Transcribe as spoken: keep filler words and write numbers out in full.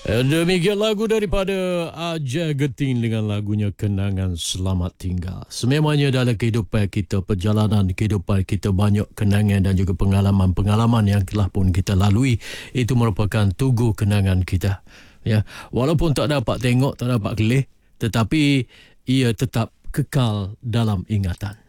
Demikian lagu daripada Aja Geting dengan lagunya Kenangan Selamat Tinggal. Sememangnya dalam kehidupan kita, perjalanan kehidupan kita, banyak kenangan dan juga pengalaman-pengalaman yang telah pun kita lalui. Itu merupakan tugu kenangan kita. Ya, walaupun tak dapat tengok, tak dapat kelih, tetapi ia tetap kekal dalam ingatan.